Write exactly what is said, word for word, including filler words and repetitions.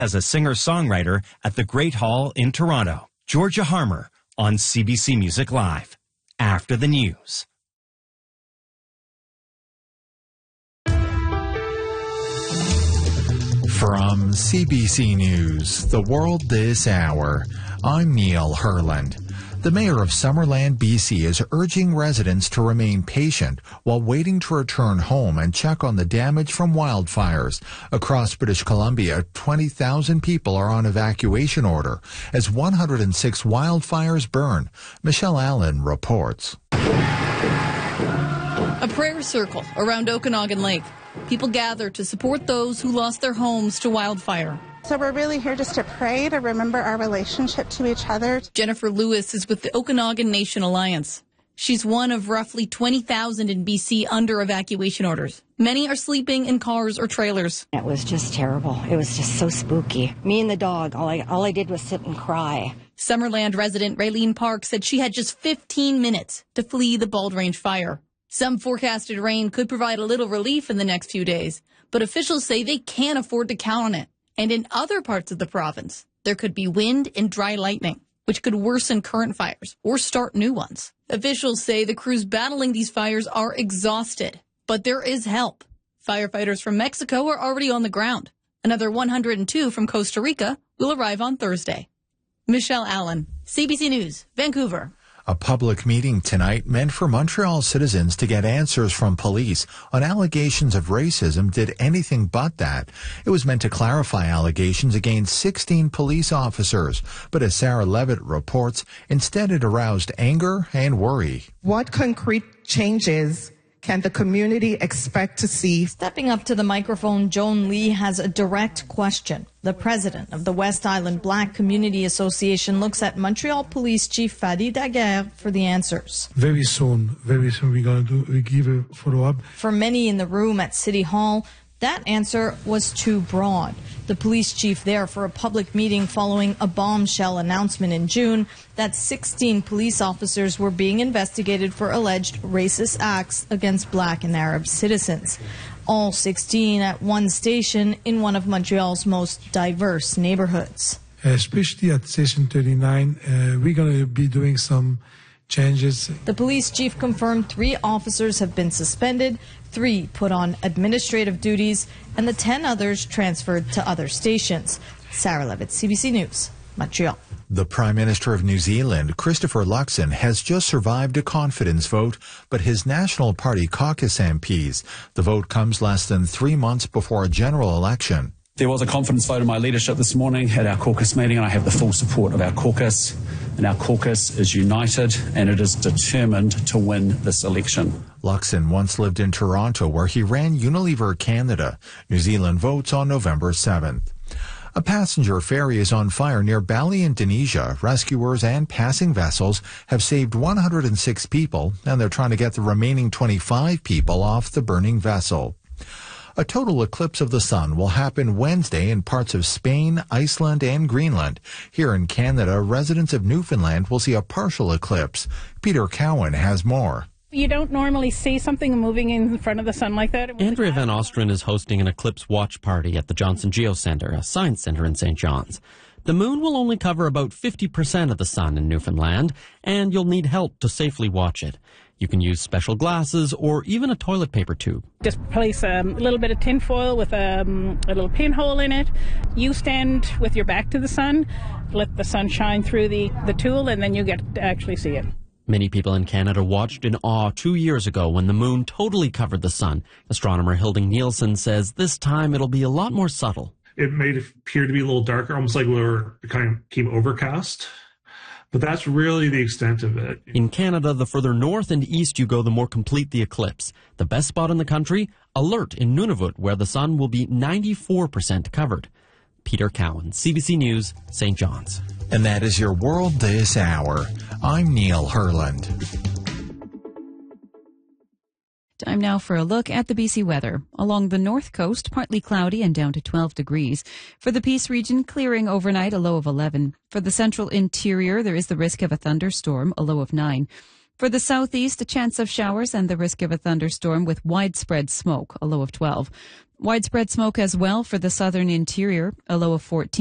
as a singer-songwriter at the Great Hall in Toronto. Georgia Harmer on C B C Music Live. After the news. From C B C News, The World This Hour, I'm Neil Herland. The mayor of Summerland, B C is urging residents to remain patient while waiting to return home and check on the damage from wildfires. Across British Columbia, twenty thousand people are on evacuation order as one hundred six wildfires burn. Michelle Allen reports. A prayer circle around Okanagan Lake. People gather to support those who lost their homes to wildfire. So we're really here just to pray, to remember our relationship to each other. Jennifer Lewis is with the Okanagan Nation Alliance. She's one of roughly twenty thousand in B C under evacuation orders. Many are sleeping in cars or trailers. It was just terrible. It was just so spooky. Me and the dog, all I, all I did was sit and cry. Summerland resident Raylene Park said she had just fifteen minutes to flee the Bald Range fire. Some forecasted rain could provide a little relief in the next few days, but officials say they can't afford to count on it. And in other parts of the province, there could be wind and dry lightning, which could worsen current fires or start new ones. Officials say the crews battling these fires are exhausted, but there is help. Firefighters from Mexico are already on the ground. Another one hundred two from Costa Rica will arrive on Thursday. Michelle Allen, C B C News, Vancouver. A public meeting tonight meant for Montreal citizens to get answers from police on allegations of racism did anything but that. It was meant to clarify allegations against sixteen police officers, but as Sarah Levitt reports, instead it aroused anger and worry. What concrete changes can the community expect to see? Stepping up to the microphone, Joan Lee has a direct question. The president of the West Island Black Community Association looks at Montreal Police Chief Fadi Daguerre for the answers. Very soon, very soon we're going to do, we give a follow-up. For many in the room at City Hall, that answer was too broad. The police chief there for a public meeting following a bombshell announcement in June that sixteen police officers were being investigated for alleged racist acts against black and Arab citizens. All sixteen at one station in one of Montreal's most diverse neighborhoods. Especially at Station thirty-nine, uh, we're going to be doing some changes. The police chief confirmed three officers have been suspended, three put on administrative duties, and the ten others transferred to other stations. Sarah Levitt, C B C News, Montreal. The Prime Minister of New Zealand, Christopher Luxon, has just survived a confidence vote, but his National Party caucus M Ps. The vote comes less than three months before a general election. There was a confidence vote in my leadership this morning at our caucus meeting, and I have the full support of our caucus. And our caucus is united, and it is determined to win this election. Luxon once lived in Toronto, where he ran Unilever Canada. New Zealand votes on November seventh. A passenger ferry is on fire near Bali, Indonesia. Rescuers and passing vessels have saved one hundred six people, and they're trying to get the remaining twenty-five people off the burning vessel. A total eclipse of the sun will happen Wednesday in parts of Spain, Iceland, and Greenland. Here in Canada, residents of Newfoundland will see a partial eclipse. Peter Cowan has more. You don't normally see something moving in front of the sun like that. Andrea Van Ostrin is hosting an eclipse watch party at the Johnson Geocenter, a science center in Saint John's. The moon will only cover about fifty percent of the sun in Newfoundland, and you'll need help to safely watch it. You can use special glasses or even a toilet paper tube. Just place um, a little bit of tin foil with um, a little pinhole in it. You stand with your back to the sun, let the sun shine through the, the tool, and then you get to actually see it. Many people in Canada watched in awe two years ago when the moon totally covered the sun. Astronomer Hilding Nielsen says this time it'll be a lot more subtle. It made it appear to be a little darker, almost like we were kind of became overcast. But that's really the extent of it. In Canada, the further north and east you go, the more complete the eclipse. The best spot in the country, Alert in Nunavut, where the sun will be ninety-four percent covered. Peter Cowan, C B C News, Saint John's. And that is your World This Hour. I'm Neil Herland. Time now for a look at the B C weather. Along the north coast, partly cloudy and down to twelve degrees. For the Peace region, clearing overnight, a low of eleven. For the central interior, there is the risk of a thunderstorm, a low of nine. For the southeast, a chance of showers and the risk of a thunderstorm with widespread smoke, a low of twelve. Widespread smoke as well for the southern interior, a low of fourteen.